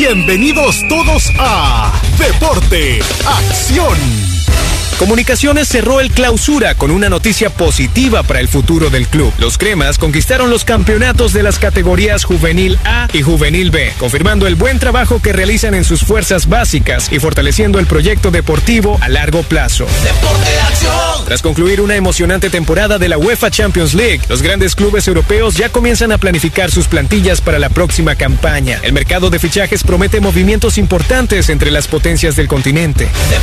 Bienvenidos todos a Deporte, Acción. Comunicaciones cerró el Clausura con una noticia positiva para el futuro del club. Los cremas conquistaron los campeonatos de las categorías Juvenil A y Juvenil B, confirmando el buen trabajo que realizan en sus fuerzas básicas y fortaleciendo el proyecto deportivo a largo plazo. Deporte de Acción. Tras concluir una emocionante temporada de la UEFA Champions League, los grandes clubes europeos ya comienzan a planificar sus plantillas para la próxima campaña. El mercado de fichajes promete movimientos importantes entre las potencias del continente.